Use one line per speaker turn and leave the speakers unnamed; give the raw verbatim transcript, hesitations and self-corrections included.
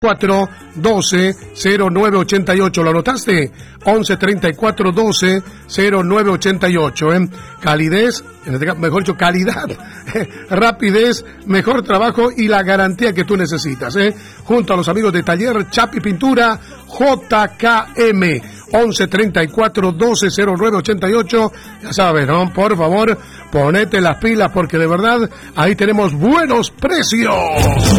cuatro doce cero nueve ochenta y ocho. ¿Lo anotaste? once treinta y cuatro doce cero nueve ochenta y ocho. ¿eh? Calidez, mejor dicho, calidad, rapidez, mejor trabajo y la garantía que tú necesitas. ¿eh? Junto a los amigos de Taller Chapi Pintura J K M. once treinta y cuatro doce cero nueve ochenta y ocho. Ya sabes, ¿no? Por favor, ponete las pilas porque de verdad ahí tenemos buenos precios.